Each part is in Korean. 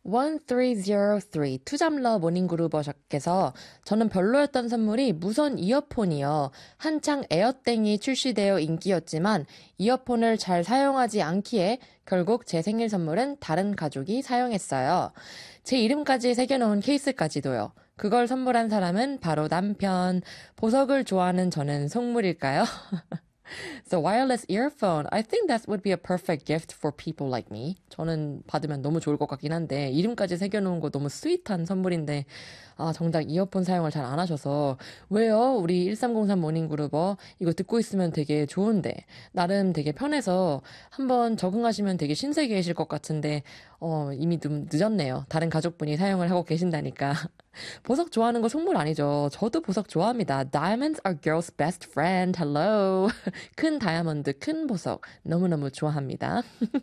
1303 투잡러 모닝그루버께서 저는 별로였던 선물이 무선 이어폰이요. 한창 에어땡이 출시되어 인기였지만 이어폰을 잘 사용하지 않기에 결국 제 생일 선물은 다른 가족이 사용했어요. 제 이름까지 새겨놓은 케이스까지도요. 그걸 선물한 사람은 바로 남편. 보석을 좋아하는 저는 속물일까요? So wireless earphone, I think that would be a perfect gift for people like me. 저는 받으면 너무 좋을 것 같긴 한데 이름까지 새겨놓은 거 너무 스윗한 선물인데 정작 이어폰 사용을 잘 안 하셔서 왜요? 우리 1303 모닝그룹어 이거 듣고 있으면 되게 좋은데 나름 되게 편해서 한번 적응하시면 되게 신세계이실 것 같은데 이미 좀 늦었네요. 다른 가족분이 사용을 하고 계신다니까. 보석 좋아하는 거 속물 아니죠. 저도 보석 좋아합니다. Diamonds are girls' best friend. Hello. 큰 다이아몬드, 큰 보석 너무너무 좋아합니다.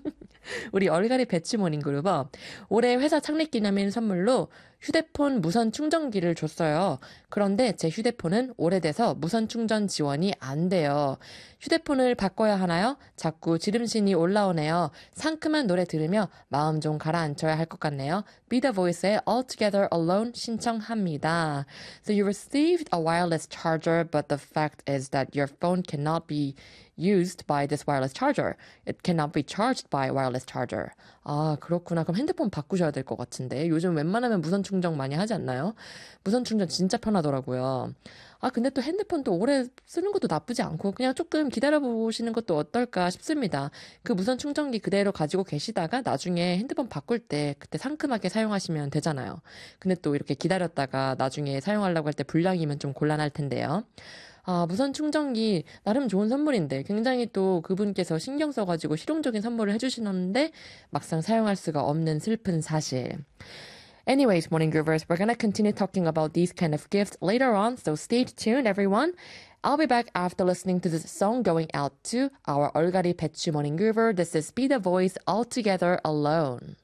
우리 얼갈이 배치 모닝그룹은 올해 회사 창립 기념일 선물로 휴대폰 무선 충전기를 줬어요. 그런데 제 휴대폰은 오래돼서 무선 충전 지원이 안 돼요. 휴대폰을 바꿔야 하나요? 자꾸 지름신이 올라오네요. 상큼한 노래 들으며 마음 좀 가라앉혀야 할 것 같네요. Be the Voice의 All Together Alone 신청합니다. So you received a wireless charger, but the fact is that your phone cannot be used by this wireless charger. It cannot be charged by wireless charger. 아, 그렇구나. 그럼 핸드폰 바꾸셔야 될 것 같은데. 요즘 웬만하면 무선 충전 많이 하지 않나요? 무선 충전 진짜 편하더라고요. 근데 또 핸드폰 또 오래 쓰는 것도 나쁘지 않고 그냥 조금 기다려보시는 것도 어떨까 싶습니다. 그 무선 충전기 그대로 가지고 계시다가 나중에 핸드폰 바꿀 때 그때 상큼하게 사용하시면 되잖아요. 근데 또 이렇게 기다렸다가 나중에 사용하려고 할 때 불량이면 좀 곤란할 텐데요. 무선 충전기 나름 좋은 선물인데 굉장히 또 그분께서 신경 써가지고 실용적인 선물을 해주시는데 막상 사용할 수가 없는 슬픈 사실. Anyways, Morning Groovers, we're gonna continue talking about these kind of gifts later on, so stay tuned, everyone. I'll be back after listening to this song going out to our 얼갈이 배추 Morning Groover. This is Be the Voice All Together Alone.